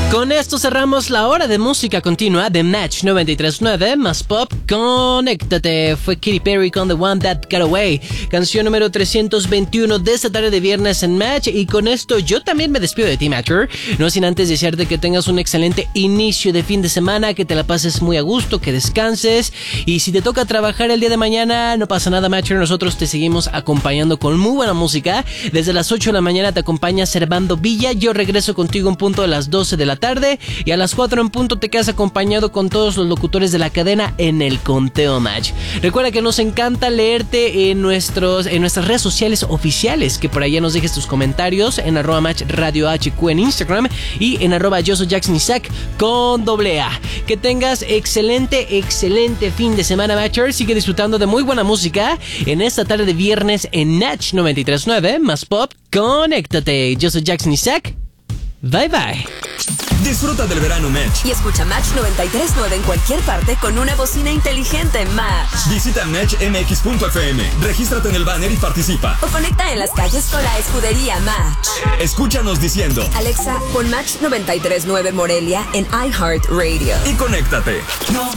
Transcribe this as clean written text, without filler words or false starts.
Con esto cerramos la hora de música continua de Match 93.9 más pop. Conéctate. Fue Katy Perry con The One That Got Away, canción número 321 de esta tarde de viernes en Match. Y con esto yo también me despido de ti, Matcher. No sin antes desearte que tengas un excelente inicio de fin de semana, que te la pases muy a gusto, que descanses. Y si te toca trabajar el día de mañana, no pasa nada, Matcher. Nosotros te seguimos acompañando con muy buena música. Desde las 8 de la mañana te acompaña Servando Villa. Yo regreso contigo en punto de las 12 de la tarde, y a las 4 en punto te quedas acompañado con todos los locutores de la cadena en el Conteo Match. Recuerda que nos encanta leerte en nuestras redes sociales oficiales, que por allá nos dejes tus comentarios en @Match Radio HQ en Instagram y en @Yo soy Jackson Isaac con AA. Que tengas excelente fin de semana, Matcher. Sigue disfrutando de muy buena música en esta tarde de viernes en Match 93.9 más pop. Conéctate. Yo soy Jackson Isaac. Bye bye. Disfruta del verano Match y escucha Match 93.9 en cualquier parte con una bocina inteligente Match. Visita matchmx.fm, regístrate en el banner y participa. O conecta en las calles con la escudería Match. Escúchanos diciendo: Alexa, pon Match 93.9 Morelia en iHeartRadio. Y conéctate.